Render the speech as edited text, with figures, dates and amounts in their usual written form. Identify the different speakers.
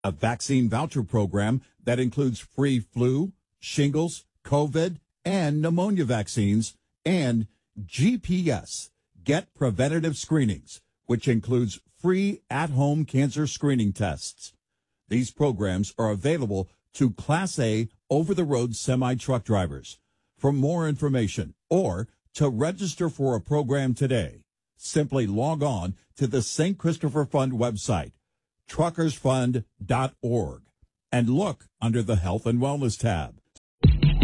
Speaker 1: A vaccine voucher program that includes free flu, shingles, COVID, and pneumonia vaccines, and GPS, Get Preventative Screenings, which includes free at-home cancer screening tests. These programs are available to Class A over-the-road semi-truck drivers. For more information or to register for a program today, simply log on to the St. Christopher Fund website, truckersfund.org, and look under the Health and Wellness tab.